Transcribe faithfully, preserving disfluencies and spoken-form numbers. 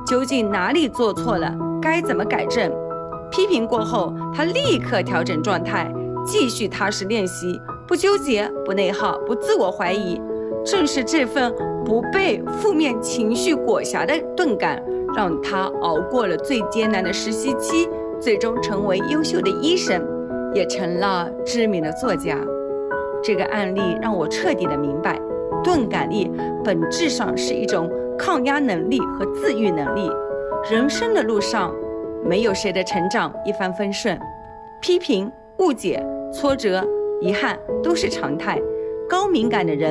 究竟哪里做错了，该怎么改正。批评过后，他立刻调整状态，继续踏实练习，不纠结，不内耗，不自我怀疑。正是这份不被负面情绪裹挟的钝感，让他熬过了最艰难的实习期，最终成为优秀的医生，也成了知名的作家。这个案例让我彻底的明白，钝感力本质上是一种抗压能力和自愈能力。人生的路上，没有谁的成长一帆风顺，批评、误解、挫折、遗憾都是常态。高敏感的人